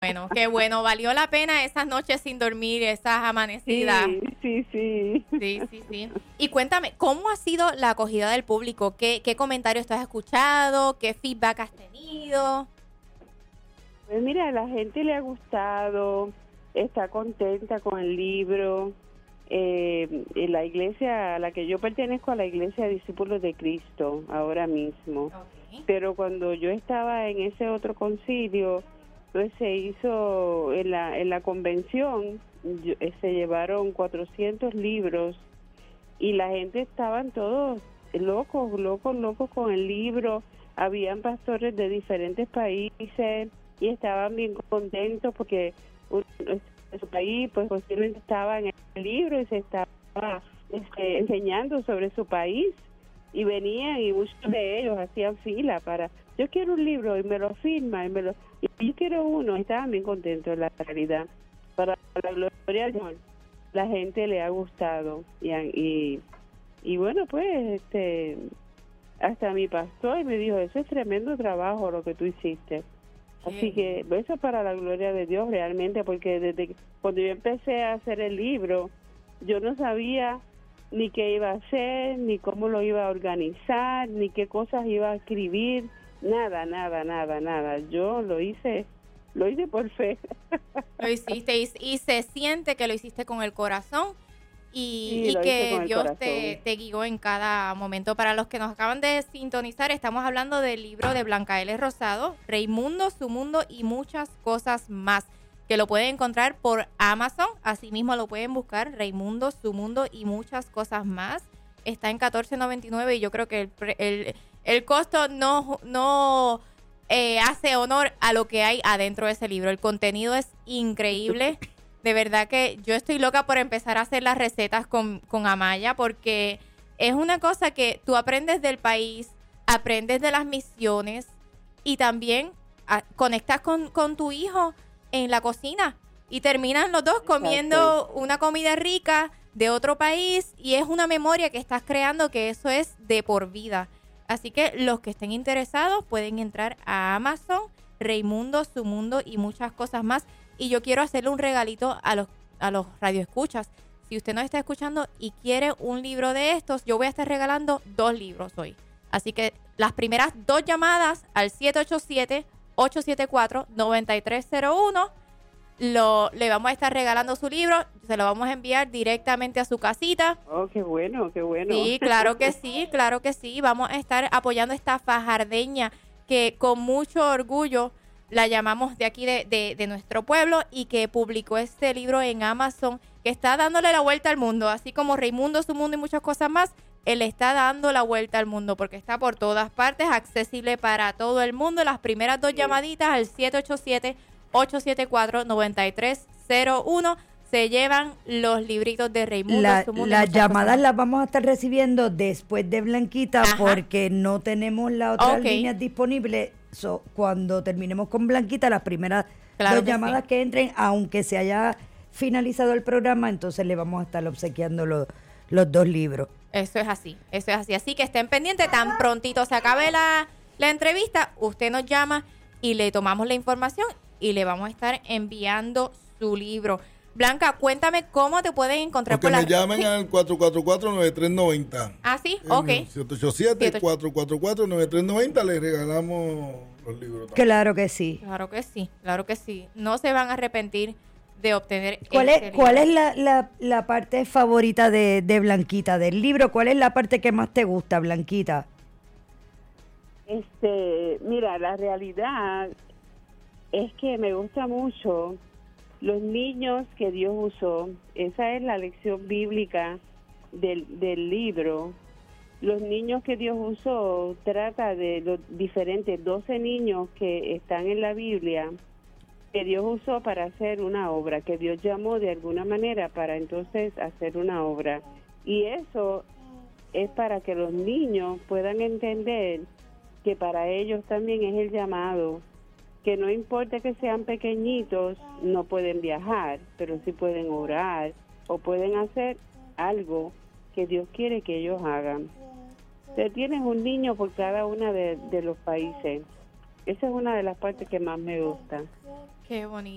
qué bueno. Valió la pena esas noches sin dormir, esas amanecidas. Sí. Sí. Y cuéntame, ¿cómo ha sido la acogida del público? ¿Qué comentarios tú has escuchado? ¿Qué feedback has tenido? Pues mira, a la gente le ha gustado, está contenta con el libro. En la iglesia a la que yo pertenezco, a la iglesia de Discípulos de Cristo, ahora mismo. Okay. Pero cuando yo estaba en ese otro concilio, pues se hizo en la convención, se llevaron 400 libros y la gente estaban todos locos con el libro. Habían pastores de diferentes países y estaban bien contentos porque en su país pues posiblemente estaba en el libro y se estaba enseñando sobre su país, y venían y muchos de ellos hacían fila para, yo quiero un libro, y me lo firma, y yo quiero uno, y estaban bien contentos. La realidad, para la gloria del Señor, la gente le ha gustado y bueno, pues hasta mi pastor me dijo, eso es tremendo trabajo lo que tú hiciste. Así que eso es para la gloria de Dios realmente, porque desde cuando yo empecé a hacer el libro, yo no sabía ni qué iba a hacer, ni cómo lo iba a organizar, ni qué cosas iba a escribir, nada. Yo lo hice por fe. Lo hiciste y se siente que lo hiciste con el corazón y lo hice que con el Dios corazón. te guió en cada momento. Para los que nos acaban de sintonizar, estamos hablando del libro de Blanca L. Rosado, Raimundo, su mundo y muchas cosas más, que lo pueden encontrar por Amazon. Asimismo lo pueden buscar, Raimundo, su mundo y muchas cosas más. Está en $14.99 y yo creo que el costo no hace honor a lo que hay adentro de ese libro. El contenido es increíble. De verdad que yo estoy loca por empezar a hacer las recetas con Amaya, porque es una cosa que tú aprendes del país, aprendes de las misiones y también conectas con tu hijo en la cocina y terminan los dos comiendo una comida rica de otro país, y es una memoria que estás creando, que eso es de por vida. Así que los que estén interesados pueden entrar a Amazon, Raimundo, su mundo y muchas cosas más. Y yo quiero hacerle un regalito a los radioescuchas. Si usted nos está escuchando y quiere un libro de estos, yo voy a estar regalando 2 libros hoy. Así que las primeras 2 llamadas al 787-874-9301 le vamos a estar regalando su libro. Se lo vamos a enviar directamente a su casita. Oh, qué bueno. Sí, claro que sí. Vamos a estar apoyando esta fajardeña que con mucho orgullo la llamamos de aquí de nuestro pueblo, y que publicó este libro en Amazon, que está dándole la vuelta al mundo, así como Raimundo, su mundo y muchas cosas más. Él está dando la vuelta al mundo porque está por todas partes, accesible para todo el mundo. Las primeras 2 llamaditas al 787-874-9301 se llevan los libritos de Raimundo. Las llamadas las vamos a estar recibiendo después de Blanquita. Ajá. Porque no tenemos las otras líneas disponibles. Cuando terminemos con Blanquita, las primeras 2 llamadas que entren, aunque se haya finalizado el programa, entonces le vamos a estar obsequiando los 2 libros. Eso es así. Así que estén pendientes, tan prontito se acabe la entrevista, usted nos llama y le tomamos la información y le vamos a estar enviando su libro. Blanca, cuéntame cómo te pueden encontrar por la... Que me llamen al 444-9390. ¿Ah, sí? Ok. 787-444-9390, les regalamos los libros también. Claro que sí. Claro que sí. No se van a arrepentir de obtener ¿Cuál es la parte favorita de Blanquita del libro? ¿Cuál es la parte que más te gusta, Blanquita? Mira, la realidad es que me gusta mucho los niños que Dios usó. Esa es la lección bíblica del libro. Los niños que Dios usó, trata de los diferentes 12 niños que están en la Biblia, que Dios usó para hacer una obra, que Dios llamó de alguna manera para entonces hacer una obra. Y eso es para que los niños puedan entender que para ellos también es el llamado, que no importa que sean pequeñitos, no pueden viajar, pero sí pueden orar o pueden hacer algo que Dios quiere que ellos hagan. Te tienes un niño por cada uno de los países. Esa es una de las partes que más me gusta. Qué bonito.